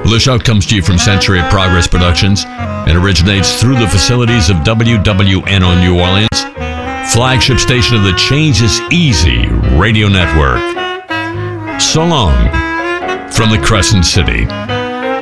Well, the show comes to you from Century of Progress Productions and originates through the facilities of WWNO New Orleans, flagship station of the Change is Easy radio network. So long from the Crescent City.